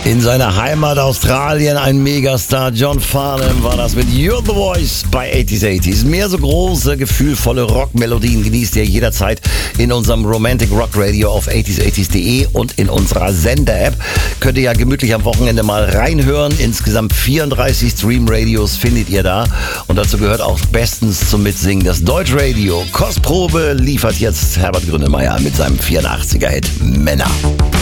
In seiner Heimat Australien ein Megastar. John Farnham war das mit You're the Voice bei 80s. Mehr so große, gefühlvolle Rockmelodien genießt ihr jederzeit in unserem Romantic Rock Radio auf 80s80s.de und in unserer Sender-App. Könnt ihr ja gemütlich am Wochenende mal reinhören. Insgesamt 34 Stream-Radios findet ihr da. Und dazu gehört auch bestens zum Mitsingen das Deutschradio. Kostprobe liefert jetzt Herbert Grönemeyer mit seinem 84er-Hit Männer.